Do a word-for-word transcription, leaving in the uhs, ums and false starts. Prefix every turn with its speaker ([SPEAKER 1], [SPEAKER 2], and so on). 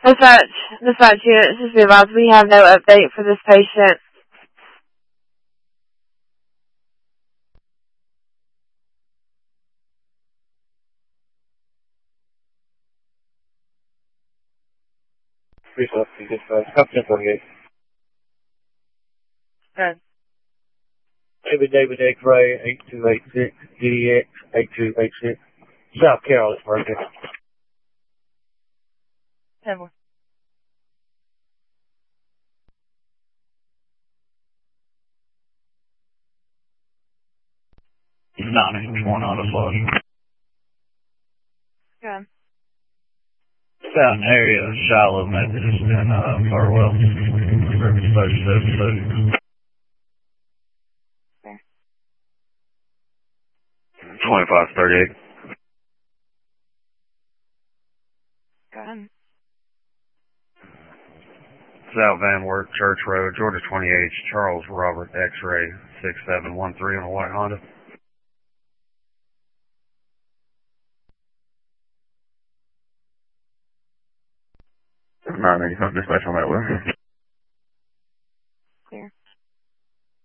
[SPEAKER 1] Dispatch, dispatch unit, just be advised, we have no update for this patient.
[SPEAKER 2] Resource dispatch, Captain forty-eight.
[SPEAKER 1] Good.
[SPEAKER 2] David David X-ray eight two eight six, D D X eight two eight six, South Carolina, Mercy.
[SPEAKER 1] ten more.
[SPEAKER 3] Not anyone on the phone.
[SPEAKER 1] Good.
[SPEAKER 3] Fountain area, Shiloh Methodist, and uh, Farwell. twenty-five thirty-eight.
[SPEAKER 1] Go ahead.
[SPEAKER 3] South Van Wert, Church Road, Georgia twenty-eight, Charles Robert X-ray six seven one three on a white Honda.
[SPEAKER 2] nine eighty-five dispatch on that one.